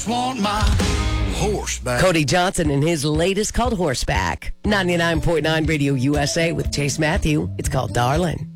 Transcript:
want my horse back. Cody Johnson and his latest called Horseback. 99.9 Radio USA with Chase Matthew. It's called Darlin'.